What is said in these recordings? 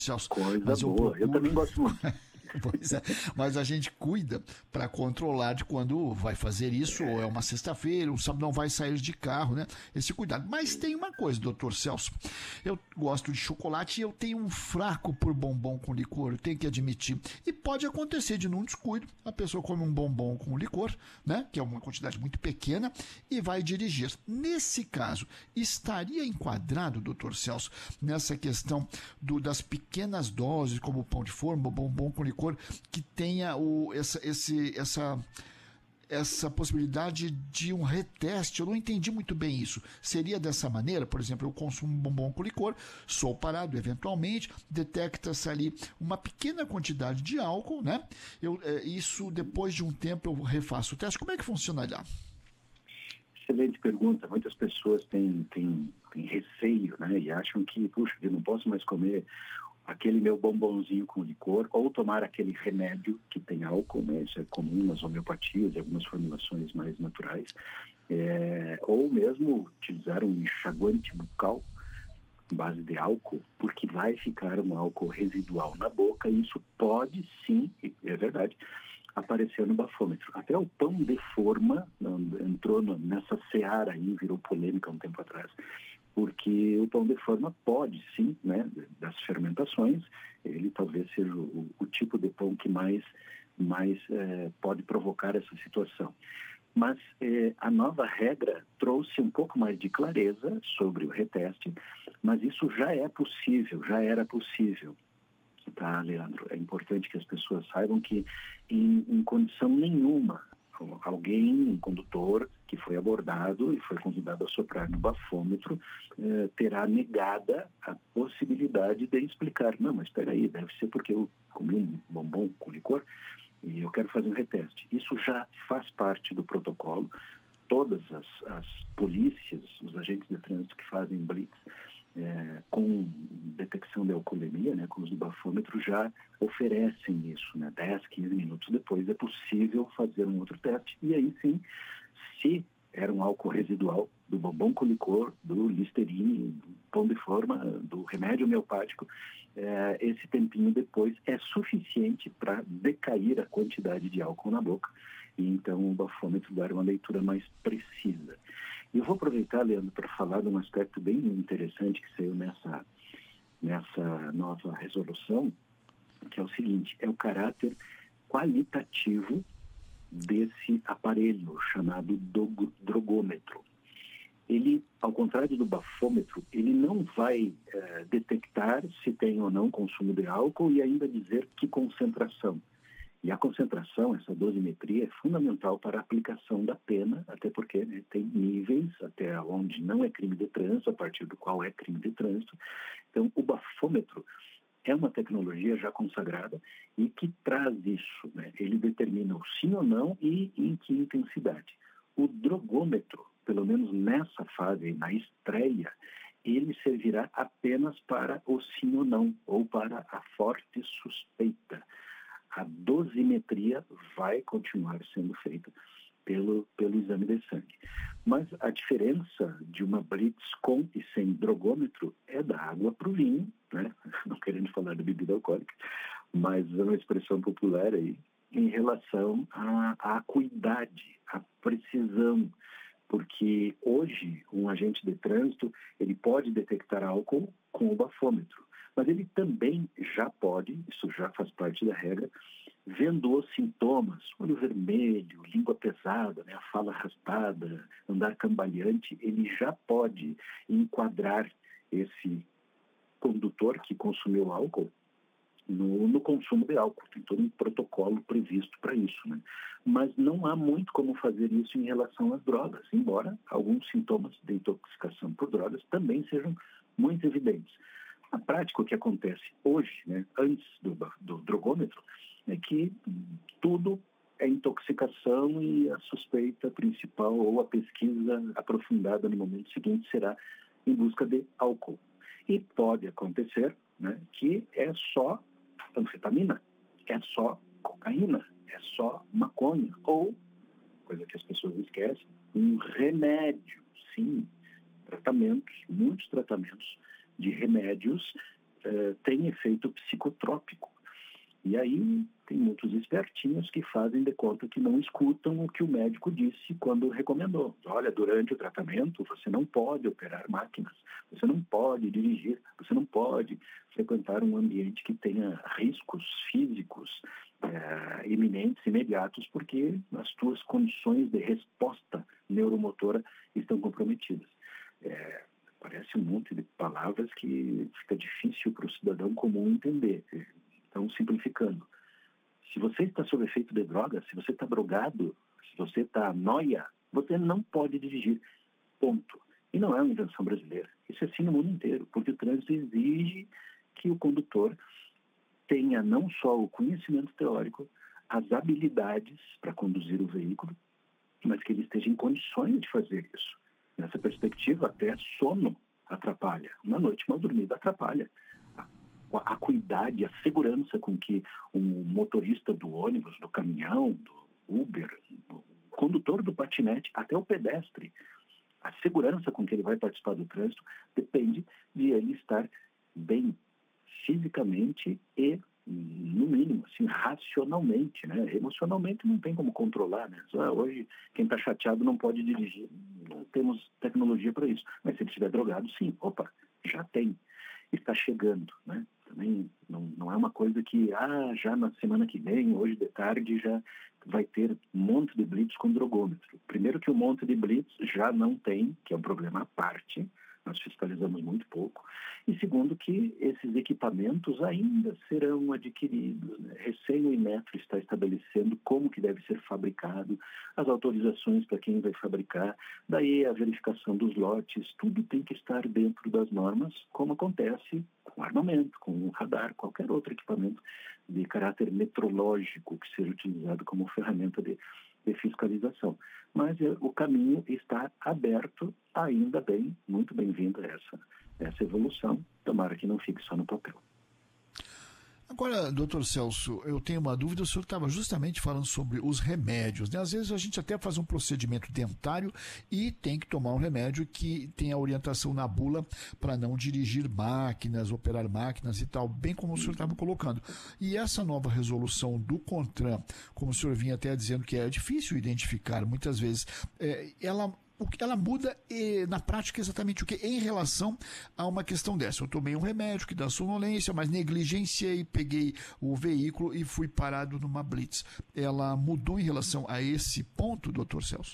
Celso, Coisa mas eu boa, eu procuro. também gosto muito. Pois é, mas a gente cuida para controlar de quando vai fazer isso, ou é uma sexta-feira, um sábado não vai sair de carro, né? Esse cuidado. Mas tem uma coisa, doutor Celso, eu gosto de chocolate e eu tenho um fraco por bombom com licor, eu tenho que admitir. E pode acontecer de num descuido, a pessoa come um bombom com licor, né? Que é uma quantidade muito pequena, e vai dirigir. Nesse caso, estaria enquadrado, doutor Celso, nessa questão das pequenas doses, como o pão de forma, o bombom com licor, que tenha essa possibilidade de um reteste. Eu não entendi muito bem isso. Seria dessa maneira, por exemplo, eu consumo bombom com licor, sou parado eventualmente, detecta-se ali uma pequena quantidade de álcool, né? Isso, depois de um tempo, eu refaço o teste. Como é que funcionará? Excelente pergunta. Muitas pessoas têm receio, né? E acham que, puxa, eu não posso mais comer aquele meu bombonzinho com licor ou tomar aquele remédio que tem álcool, né? Isso é comum nas homeopatias e algumas formulações mais naturais. Ou mesmo utilizar um enxaguante bucal em base de álcool, porque vai ficar um álcool residual na boca e isso pode sim, é verdade, aparecer no bafômetro. Até o pão de forma entrou nessa seara aí, virou polêmica um tempo atrás, porque o pão de forma pode sim, né, das fermentações, ele talvez seja o tipo de pão que mais pode provocar essa situação. Mas a nova regra trouxe um pouco mais de clareza sobre o reteste, mas isso já é possível, já era possível. Tá, Leandro? É importante que as pessoas saibam que em condição nenhuma um condutor que foi abordado e foi convidado a soprar no bafômetro terá negada a possibilidade de explicar, não, mas espera aí, deve ser porque eu comi um bombom com licor e eu quero fazer um reteste. Isso já faz parte do protocolo. Todas as polícias, os agentes de trânsito que fazem blitz com detecção de alcoolemia, né, com os bafômetros, já oferecem isso, né, 10, 15 minutos depois é possível fazer um outro teste. E aí sim, se era um álcool residual do bombom com licor, do Listerine, do pão de forma, do remédio homeopático, esse tempinho depois é suficiente para decair a quantidade de álcool na boca e então o bafômetro dar uma leitura mais precisa. E eu vou aproveitar, Leandro, para falar de um aspecto bem interessante que saiu nessa nova resolução, que é o seguinte, é o caráter qualitativo desse aparelho chamado drogômetro. Ele, ao contrário do bafômetro, ele não vai detectar se tem ou não consumo de álcool e ainda dizer que concentração. E a concentração, essa dosimetria, é fundamental para a aplicação da pena, até porque, né, tem níveis até onde não é crime de trânsito, a partir do qual é crime de trânsito. Então, o bafômetro é uma tecnologia já consagrada e que traz isso, né? Ele determina o sim ou não e em que intensidade. O drogômetro, pelo menos nessa fase, na estreia, ele servirá apenas para o sim ou não, ou para a forte suspeita. A dosimetria vai continuar sendo feita pelo exame de sangue. Mas a diferença de uma blitz com e sem drogômetro é da água para o vinho, né? Não querendo falar de bebida alcoólica, mas é uma expressão popular aí, em relação à acuidade, à precisão, porque hoje um agente de trânsito ele pode detectar álcool com o bafômetro, mas ele também já pode, isso já faz parte da regra, vendo os sintomas, olho vermelho, língua pesada, né, a fala arrastada, andar cambaleante, ele já pode enquadrar esse condutor que consumiu álcool no consumo de álcool. Tem todo um protocolo previsto para isso, né? Mas não há muito como fazer isso em relação às drogas, embora alguns sintomas de intoxicação por drogas também sejam muito evidentes. Na prática, o que acontece hoje, né, antes do drogômetro, é que tudo é intoxicação e a suspeita principal ou a pesquisa aprofundada no momento seguinte será em busca de álcool. E pode acontecer, né, que é só anfetamina, é só cocaína, é só maconha, ou, coisa que as pessoas esquecem, um remédio, sim, tratamentos, muitos tratamentos de remédios tem efeito psicotrópico. E aí tem muitos espertinhos que fazem de conta que não escutam o que o médico disse quando recomendou. Olha, durante o tratamento você não pode operar máquinas, você não pode dirigir, você não pode frequentar um ambiente que tenha riscos físicos iminentes, imediatos, porque as tuas condições de resposta neuromotora estão comprometidas. Parece um monte de palavras que fica difícil para o cidadão comum entender. Então, simplificando, se você está sob efeito de droga, se você está drogado, se você está nóia, você não pode dirigir, ponto. E não é uma invenção brasileira, isso é assim no mundo inteiro, porque o trânsito exige que o condutor tenha não só o conhecimento teórico, as habilidades para conduzir o veículo, mas que ele esteja em condições de fazer isso. Nessa perspectiva, até sono atrapalha, uma noite mal dormida atrapalha. A acuidade, a segurança com que o motorista do ônibus, do caminhão, do Uber, o condutor do patinete, até o pedestre, a segurança com que ele vai participar do trânsito depende de ele estar bem fisicamente e, no mínimo, assim, racionalmente, né? Emocionalmente não tem como controlar, né? Hoje, quem está chateado não pode dirigir, não temos tecnologia para isso. Mas se ele estiver drogado, sim, opa, já tem. Está chegando, né? Também não é uma coisa que, já na semana que vem, hoje de tarde, já vai ter um monte de blitz com drogômetro. Primeiro que o monte de blitz já não tem, que é um problema à parte, nós fiscalizamos muito pouco. E segundo que esses equipamentos ainda serão adquiridos, né? Recém o Inmetro está estabelecendo como que deve ser fabricado, as autorizações para quem vai fabricar, daí a verificação dos lotes, tudo tem que estar dentro das normas, como acontece com armamento, com radar, qualquer outro equipamento de caráter metrológico que seja utilizado como ferramenta de fiscalização. Mas o caminho está aberto, ainda bem, muito bem-vinda essa evolução, tomara que não fique só no papel. Agora, doutor Celso, eu tenho uma dúvida, o senhor estava justamente falando sobre os remédios, né? Às vezes a gente até faz um procedimento dentário e tem que tomar um remédio que tem a orientação na bula para não dirigir máquinas, operar máquinas e tal, bem como o senhor estava colocando. E essa nova resolução do CONTRAN, como o senhor vinha até dizendo que é difícil identificar muitas vezes, o que ela muda na prática exatamente o que em relação a uma questão dessa. Eu tomei um remédio que dá sonolência, mas negligenciei, peguei o veículo e fui parado numa blitz. Ela mudou em relação a esse ponto, doutor Celso?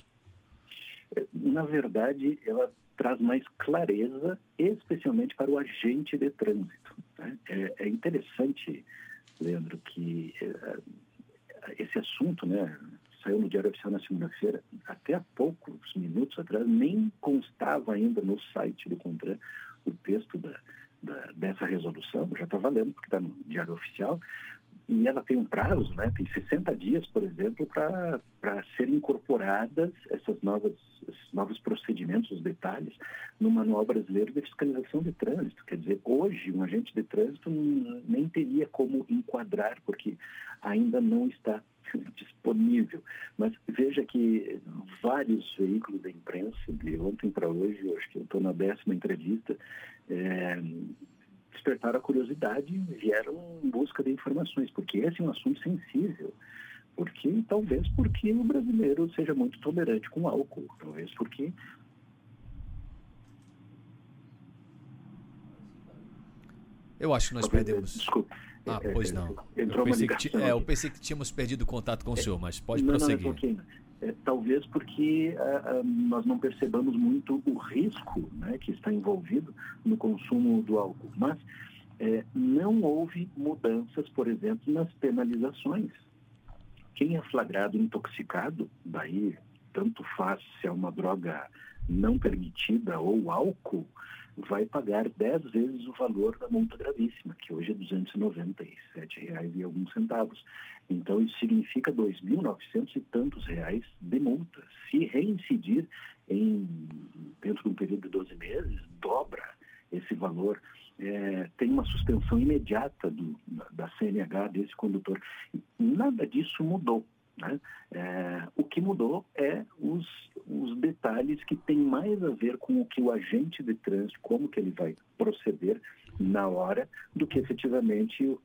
Na verdade, ela traz mais clareza, especialmente para o agente de trânsito, né? É interessante, Leandro, que esse assunto, né, saiu no Diário Oficial na segunda-feira, até há poucos minutos atrás, nem constava ainda no site do CONTRAN o texto dessa resolução, já está valendo, porque está no Diário Oficial, e ela tem um prazo, né, tem 60 dias, por exemplo, para serem incorporadas esses novos procedimentos, os detalhes, no Manual Brasileiro de Fiscalização de Trânsito. Quer dizer, hoje, um agente de trânsito nem teria como enquadrar, porque ainda não está disponível. Mas veja que vários veículos da imprensa, de ontem para hoje, eu acho que eu estou na 10ª entrevista, despertaram a curiosidade e vieram em busca de informações, porque esse é um assunto sensível. Talvez porque o brasileiro seja muito tolerante com álcool, talvez porque... Eu acho que nós perdemos... Desculpe. Pois não. Eu pensei que tínhamos perdido contato com o senhor, mas pode prosseguir. Talvez porque nós não percebamos muito o risco, né, que está envolvido no consumo do álcool. Mas não houve mudanças, por exemplo, nas penalizações. Quem é flagrado intoxicado, daí tanto faz se é uma droga não permitida ou álcool, vai pagar 10 vezes o valor da multa gravíssima, que hoje é R$ 297 e alguns centavos. Então, isso significa 2.900 e tantos reais de multa. Se reincidir dentro de um período de 12 meses, dobra esse valor. Tem uma suspensão imediata da CNH desse condutor. Nada disso mudou, né? O que mudou é os detalhes que têm mais a ver com o que o agente de trânsito, como que ele vai proceder na hora do que efetivamente